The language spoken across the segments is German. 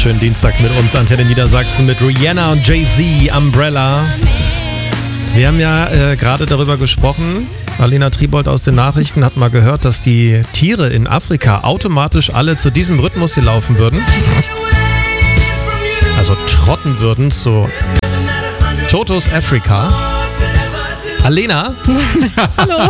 wunderschönen Dienstag mit uns, Antenne Niedersachsen, mit Rihanna und Jay-Z, Umbrella. Wir haben ja gerade darüber gesprochen, Alena Tribold aus den Nachrichten hat mal gehört, dass die Tiere in Afrika automatisch alle zu diesem Rhythmus hier laufen würden. Also trotten würden zu Totos Africa. Alena? Hallo.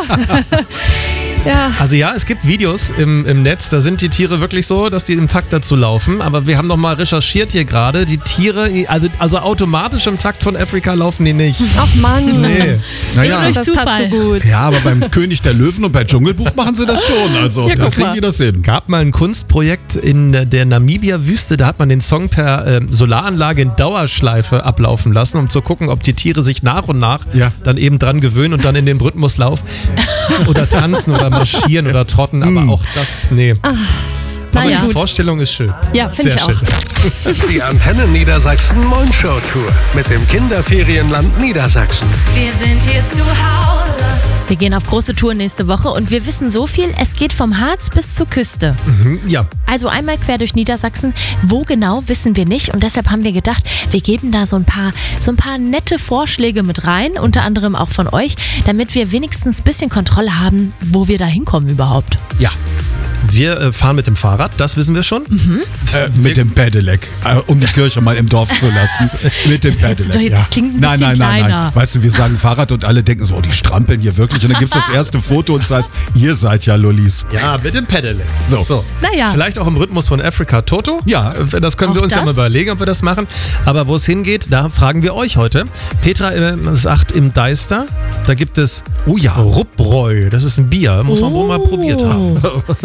Ja. Also ja, es gibt Videos im Netz, da sind die Tiere wirklich so, dass die im Takt dazu laufen. Aber wir haben noch mal recherchiert hier gerade, die Tiere, also automatisch im Takt von Afrika laufen die nicht. Ach Mann. Nee. Naja, Das passt so gut. ja, aber beim König der Löwen und bei Dschungelbuch machen sie das schon. Also Ja, da guck kriegen mal. die das hin. Gab mal ein Kunstprojekt in der Namibia-Wüste, da hat man den Song per Solaranlage in Dauerschleife ablaufen lassen, um zu gucken, ob die Tiere sich nach und nach Ja. dann eben dran gewöhnen und dann in dem Rhythmus laufen oder tanzen oder marschieren oder trotten, aber auch das, nee. Aber Naja, die gut. Vorstellung ist schön. Ja, finde Sehr ich auch. schön. Die Antenne Niedersachsen Mondshow Tour mit dem Kinderferienland Niedersachsen. Wir sind hier zu Hause. Wir gehen auf große Tour nächste Woche und wir wissen so viel, es geht vom Harz bis zur Küste. Ja, Also einmal quer durch Niedersachsen. Wo genau, wissen wir nicht. Und deshalb haben wir gedacht, wir geben da so ein paar nette Vorschläge mit rein, unter anderem auch von euch, damit wir wenigstens ein bisschen Kontrolle haben, wo wir da hinkommen überhaupt. ja. Wir fahren mit dem Fahrrad, das wissen wir schon. Mit dem Pedelec, um die Kirche mal im Dorf zu lassen. Mit dem Das hört sich Pedelec. doch jetzt- das klingt ein bisschen kleiner. Weißt du, wir sagen Fahrrad und alle denken so, oh, die strampeln hier wirklich. Und dann gibt es das erste Foto und es heißt, ihr seid ja Lollis. Ja, mit dem Pedelec. So. Naja. Vielleicht auch im Rhythmus von Africa Toto. Ja. Das können wir Auch uns ja das? mal überlegen, ob wir das machen. Aber wo es hingeht, da fragen wir euch heute. Petra sagt, im Deister, da gibt es Ruppbräu. Das ist ein Bier. Muss man wohl mal probiert haben.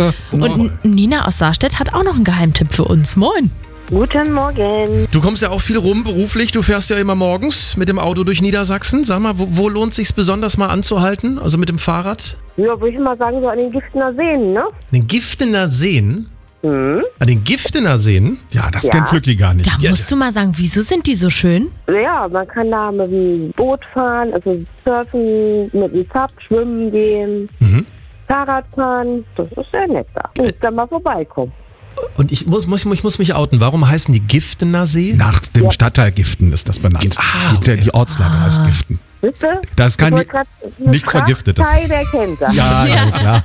Und Nina aus Saarstedt hat auch noch einen Geheimtipp für uns. Moin. Guten Morgen. Du kommst ja auch viel rum beruflich. Du fährst ja immer morgens mit dem Auto durch Niedersachsen. Sag mal, wo lohnt es sich besonders mal anzuhalten? Also mit dem Fahrrad? Ja, würde ich mal sagen, so an den Giftener Seen, ne? Den Giftener Seen? An den Giftener Seen? Ja, das kennt Flücki gar nicht. Da musst du mal sagen, wieso sind die so schön? Ja, man kann da mit dem Boot fahren, also surfen, mit dem Zap, schwimmen gehen, Fahrrad fahren. Das ist sehr nett da. Muss da mal vorbeikommen. Und ich muss mich outen. Warum heißen die Giftener See? Nach dem Stadtteil Giften ist das benannt. Die Ortslage heißt Giften. Wisst ihr? Da ist Ich wollte grad- nichts Vergiftetes. Teil, der kennt das. Ja, ja.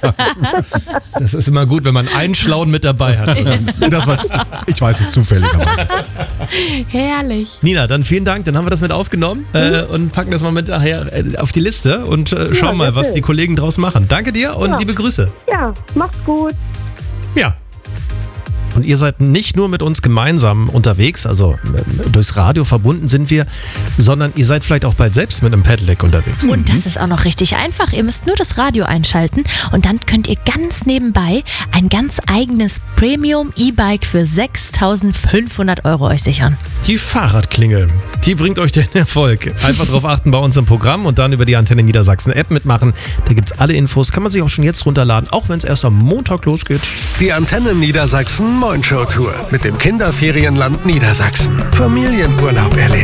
Das ist immer gut, wenn man einen Schlauen mit dabei hat. Ich weiß es zufälligerweise. Herrlich. Nina, dann vielen Dank. Dann haben wir das mit aufgenommen und packen das mal mit nachher auf die Liste und schauen mal, was die Kollegen draus machen. Danke dir und liebe Grüße. Ja, macht's gut. Ja. Und ihr seid nicht nur mit uns gemeinsam unterwegs, also durchs Radio verbunden sind wir, sondern ihr seid vielleicht auch bald selbst mit einem Pedelec unterwegs. Und das ist auch noch richtig einfach. Ihr müsst nur das Radio einschalten und dann könnt ihr ganz nebenbei ein ganz eigenes Premium-E-Bike für 6.500 € euch sichern. Die Fahrradklingel, die bringt euch den Erfolg. Einfach drauf achten bei uns im Programm und dann über die Antenne Niedersachsen App mitmachen. Da gibt's alle Infos, kann man sich auch schon jetzt runterladen, auch wenn es erst am Montag losgeht. Die Antenne Niedersachsen Mondshow Tour mit dem Kinderferienland Niedersachsen. Familienurlaub erleben.